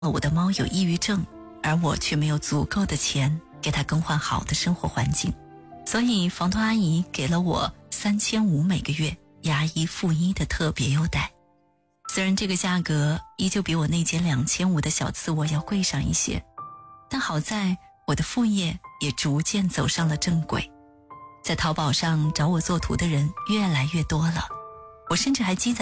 我的猫有抑郁症，而我却没有足够的钱给它更换好的生活环境，所以房东阿姨给了我3500每个月押一付一的特别优待。虽然这个价格依旧比我那间2500的小次卧要贵上一些，但好在我的副业也逐渐走上了正轨，在淘宝上找我做图的人越来越多了，我甚至还积攒